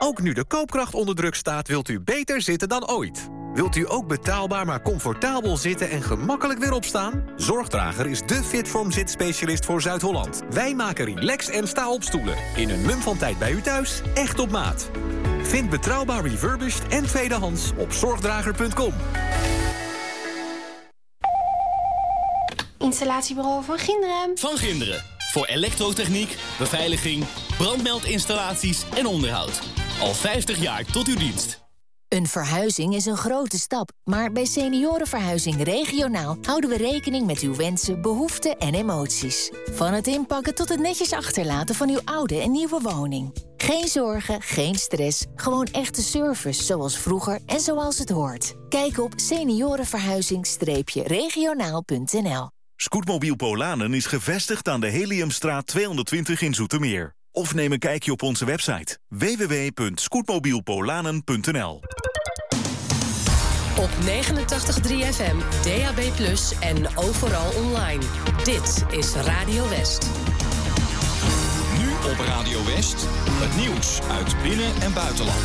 Ook nu de koopkracht onder druk staat, wilt u beter zitten dan ooit. Wilt u ook betaalbaar maar comfortabel zitten en gemakkelijk weer opstaan? Zorgdrager is de Fitform zitspecialist voor Zuid-Holland. Wij maken relax- en sta-op-stoelen. In een mum van tijd bij u thuis, echt op maat. Vind betrouwbaar refurbished en tweedehands op zorgdrager.com. Installatiebureau Van Ginderen. Van Ginderen. Voor elektrotechniek, beveiliging, brandmeldinstallaties en onderhoud. Al 50 jaar tot uw dienst. Een verhuizing is een grote stap, maar bij Seniorenverhuizing Regionaal houden we rekening met uw wensen, behoeften en emoties. Van het inpakken tot het netjes achterlaten van uw oude en nieuwe woning. Geen zorgen, geen stress, gewoon echte service zoals vroeger en zoals het hoort. Kijk op seniorenverhuizing-regionaal.nl. Scootmobiel Polanen is gevestigd aan de Heliumstraat 220 in Zoetermeer. Of neem een kijkje op onze website www.scootmobielpolanen.nl. Op 89.3 FM, DAB+ en overal online. Dit is Radio West. Nu op Radio West, het nieuws uit binnen- en buitenland.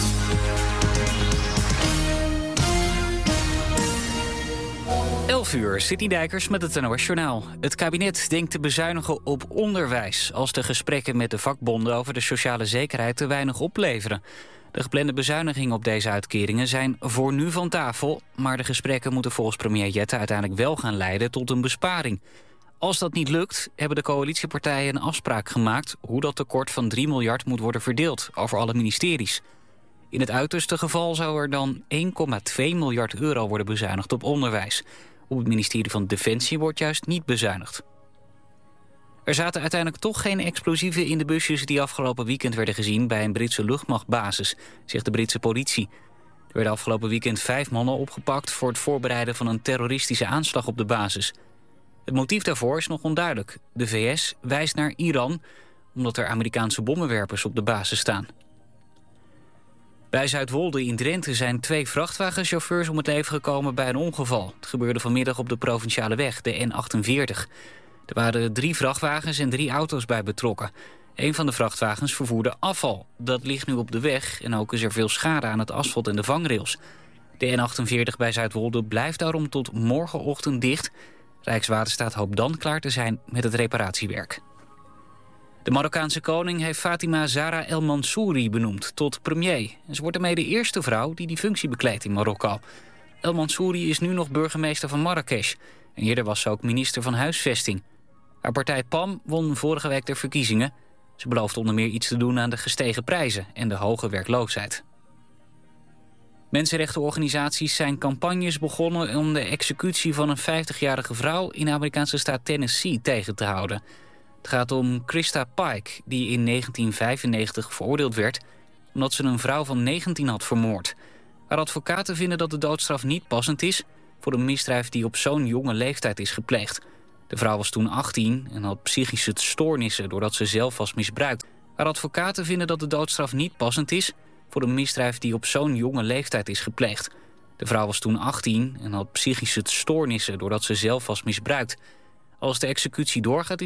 11 uur, City Dijkers met het NOS Journaal. Het kabinet denkt te bezuinigen op onderwijs als de gesprekken met de vakbonden over de sociale zekerheid te weinig opleveren. De geplande bezuinigingen op deze uitkeringen zijn voor nu van tafel, maar de gesprekken moeten volgens premier Jette uiteindelijk wel gaan leiden tot een besparing. Als dat niet lukt, hebben de coalitiepartijen een afspraak gemaakt hoe dat tekort van 3 miljard moet worden verdeeld over alle ministeries. In het uiterste geval zou er dan 1,2 miljard euro worden bezuinigd op onderwijs. Op het ministerie van Defensie wordt juist niet bezuinigd. Er zaten uiteindelijk toch geen explosieven in de busjes die afgelopen weekend werden gezien bij een Britse luchtmachtbasis, zegt de Britse politie. Er werden afgelopen weekend 5 mannen opgepakt voor het voorbereiden van een terroristische aanslag op de basis. Het motief daarvoor is nog onduidelijk. De VS wijst naar Iran, omdat er Amerikaanse bommenwerpers op de basis staan. Bij Zuidwolde in Drenthe zijn 2 vrachtwagenchauffeurs om het leven gekomen bij een ongeval. Het gebeurde vanmiddag op de provinciale weg, de N48. Er waren 3 vrachtwagens en 3 auto's bij betrokken. Een van de vrachtwagens vervoerde afval. Dat ligt nu op de weg en ook is er veel schade aan het asfalt en de vangrails. De N48 bij Zuidwolde blijft daarom tot morgenochtend dicht. Rijkswaterstaat hoopt dan klaar te zijn met het reparatiewerk. De Marokkaanse koning heeft Fatima Zahra El Mansouri benoemd tot premier. Ze wordt daarmee de eerste vrouw die functie bekleedt in Marokko. El Mansouri is nu nog burgemeester van Marrakesh. En eerder was ze ook minister van Huisvesting. Haar partij PAM won vorige week de verkiezingen. Ze belooft onder meer iets te doen aan de gestegen prijzen en de hoge werkloosheid. Mensenrechtenorganisaties zijn campagnes begonnen om de executie van een 50-jarige vrouw in de Amerikaanse staat Tennessee tegen te houden. Het gaat om Krista Pike, die in 1995 veroordeeld werd omdat ze een vrouw van 19 had vermoord. Haar advocaten vinden dat de doodstraf niet passend is voor een misdrijf die op zo'n jonge leeftijd is gepleegd. De vrouw was toen 18 en had psychische stoornissen doordat ze zelf was misbruikt. Haar advocaten vinden dat de doodstraf niet passend is voor een misdrijf die op zo'n jonge leeftijd is gepleegd. De vrouw was toen 18 en had psychische stoornissen doordat ze zelf was misbruikt. Als de executie doorgaat